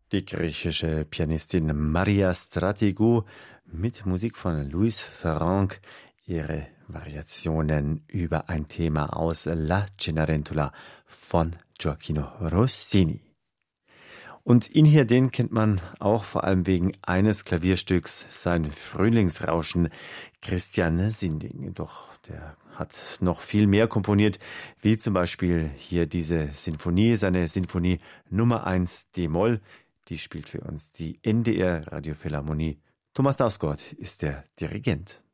Die griechische Pianistin Maria Strategou mit Musik von Louis Ferrand, ihre Variationen über ein Thema aus La Cenerentola von Gioacchino Rossini. Und ihn hier, den kennt man auch vor allem wegen eines Klavierstücks, sein Frühlingsrauschen, Christian Sinding. Doch der hat noch viel mehr komponiert, wie zum Beispiel hier diese Sinfonie, seine Sinfonie Nummer 1 d-Moll. Die spielt für uns die NDR Radiophilharmonie. Thomas Dausgaard ist der Dirigent.